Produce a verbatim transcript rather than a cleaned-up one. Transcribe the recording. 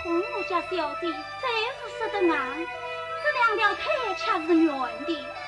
同我家小姐，真是说得硬，这两条腿却是软的。